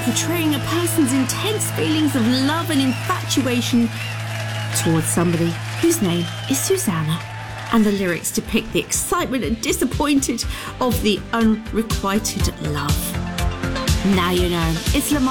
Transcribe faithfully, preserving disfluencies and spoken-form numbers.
portraying a person's intense feelings of love and infatuation towards somebody whose name is Susanna. And the lyrics depict the excitement and disappointed of the unrequited love. Now you know, it's Lamar.